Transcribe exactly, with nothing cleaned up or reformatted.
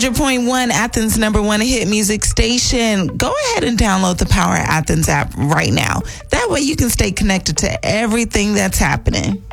hundred point one, Athens' number one hit music station. Go ahead and download the Power Athens app right now. That way you can stay connected to everything that's happening.